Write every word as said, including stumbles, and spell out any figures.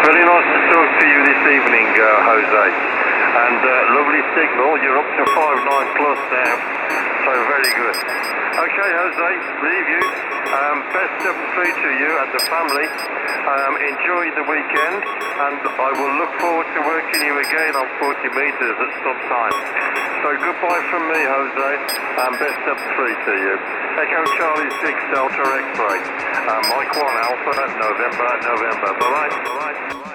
very nice to talk to you this evening, uh, Jose. And uh, lovely signal, you're up to five nine plus now, so very good. Okay, Jose, leave you. Um, best of three to you and the family. Um, enjoy the weekend, and I will look forward to working you again on forty metres at some time. So goodbye from me, Jose, and best of three to you. Echo Charlie six Delta X-ray. Uh, Mike one Alpha, November, November. Bye-bye, bye-bye.